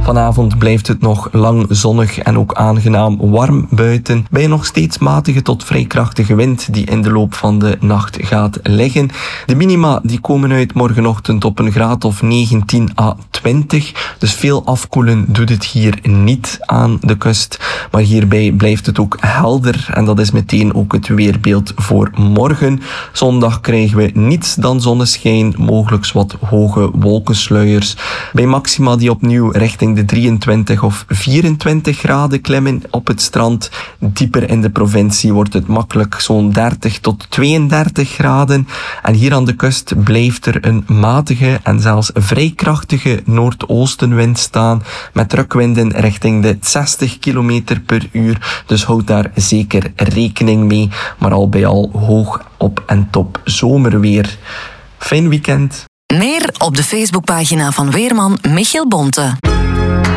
Vanavond blijft het nog lang zonnig en ook aangenaam warm buiten. Bij een nog steeds matige tot vrij krachtige wind die in de loop van de nacht gaat liggen. De minima die komen uit morgenochtend op een graad of 19 à 20. Dus veel afkoelen doet het hier niet aan de kust. Maar hierbij blijft het ook helder. En dat is meteen ook het weerbeeld voor morgen. Zondag krijgen we niets dan zonneschijn. Mogelijk wat hoge wolkensluiers. Bij maxima die opnieuw richting de 23 of 24 graden klimmen op het strand. Dieper in de provincie wordt het makkelijk zo'n 30 tot 32 graden. En hier aan de kust blijft er een matige en zelfs vrij krachtige noordoostenwind staan. Met drukwinden richting de 60 km per uur. Dus houd daar zeker rekening mee. Maar al bij al hoog op en top zomerweer. Fijn weekend. Meer op de Facebookpagina van weerman Michiel Bonte.